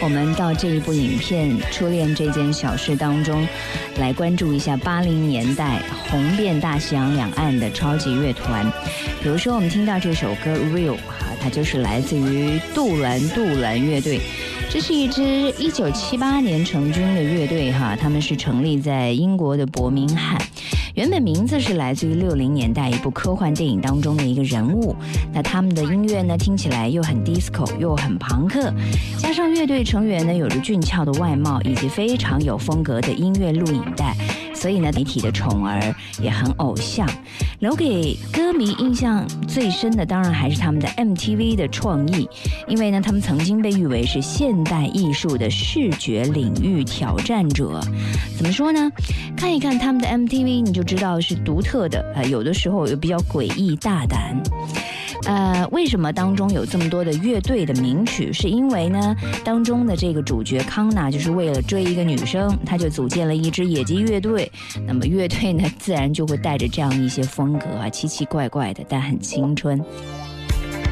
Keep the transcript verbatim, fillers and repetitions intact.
我们到这一部影片《初恋这件小事》当中，来关注一下八零年代红遍大西洋两岸的超级乐团。比如说，我们听到这首歌《Real》，它就是来自于杜兰杜兰乐队。这是一支一九七八年成军的乐队哈，他们是成立在英国的伯明翰。原本名字是来自于六零年代一部科幻电影当中的一个人物。那他们的音乐呢，听起来又很 disco 又很朋克，加上乐队成员呢有着俊俏的外貌以及非常有风格的音乐录影带，所以呢媒体的宠儿也很偶像。留给歌迷印象最深的当然还是他们的 M T V 的创意，因为呢他们曾经被誉为是现代艺术的视觉领域挑战者。怎么说呢？看一看他们的 M T V 你就知道是独特的，呃，有的时候又比较诡异大胆。呃，为什么当中有这么多的乐队的名曲？是因为呢，当中的这个主角康纳就是为了追一个女生，他就组建了一支野鸡乐队。那么乐队呢，自然就会带着这样一些风格啊，奇奇怪怪的，但很青春。